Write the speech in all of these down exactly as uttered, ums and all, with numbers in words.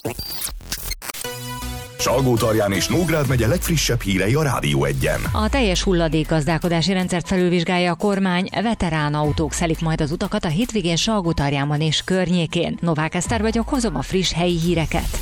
Salgótarján és Nógrád megye legfrissebb hírei a Rádió Egyen. A teljes hulladékgazdálkodási rendszert felülvizsgálja a kormány, veterán autók szelik majd az utakat a hétvégén Salgótarjánban és környékén. Novák Eszter vagyok, hozom a friss helyi híreket.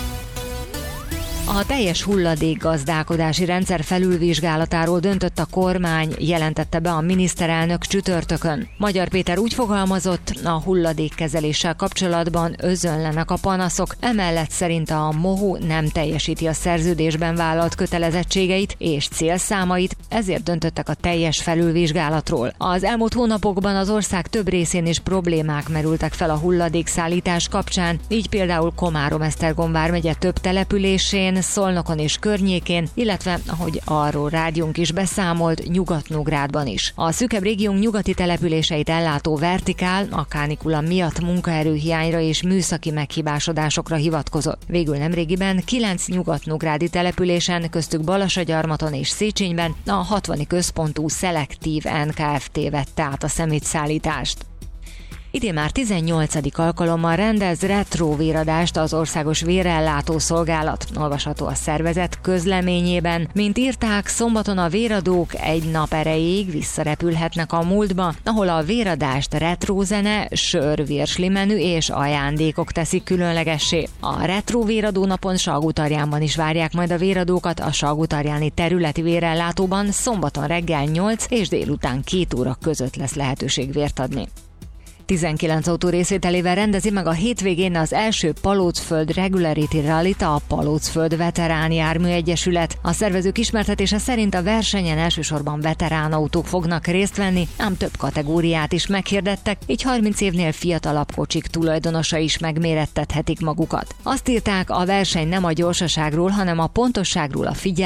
A teljes hulladékgazdálkodási rendszer felülvizsgálatáról döntött a kormány, jelentette be a miniszterelnök csütörtökön. Magyar Péter úgy fogalmazott, a hulladékkezeléssel kapcsolatban özönlenek a panaszok, emellett szerint a MOHU nem teljesíti a szerződésben vállalt kötelezettségeit és célszámait, ezért döntöttek a teljes felülvizsgálatról. Az elmúlt hónapokban az ország több részén is problémák merültek fel a hulladékszállítás kapcsán, így például Komárom-Esztergom vármegye több településén, Szolnokon és környékén, illetve, ahogy arról rádiónk is beszámolt, Nyugat-Nógrádban is. A szűkebb régiónk nyugati településeit ellátó Vertikál a kánikula miatt munkaerőhiányra és műszaki meghibásodásokra hivatkozott. Végül nemrégiben kilenc nyugat-nógrádi településen, köztük Balasagyarmaton és Széchenyben a hatvani központú Szelektív en ká ef té vette át a szemétszállítást. Idén már tizennyolcadik alkalommal rendez retro véradást az Országos Vérellátó Szolgálat. Olvasható a szervezet közleményében. Mint írták, szombaton a véradók egy nap erejéig visszarepülhetnek a múltba, ahol a véradást retrózene, sör, virsli menü és ajándékok teszik különlegessé. A retro véradó napon Salgótarjánban is várják majd a véradókat, a salgótarjáni területi vérellátóban szombaton reggel nyolc és délután két óra között lesz lehetőség vért adni. tizenkilenc autó részvételével rendezi meg a hétvégén az első Palócföld Regularity Rallyt a Palócföld Veterán Jármű Egyesület. A szervezők ismertetése szerint a versenyen elsősorban veterán autók fognak részt venni, ám több kategóriát is meghirdettek, így harminc évnél fiatalabb kocsik tulajdonosa is megmérettethetik magukat. Azt írták, a verseny nem a gyorsaságról, hanem a pontosságról, a figyelemmel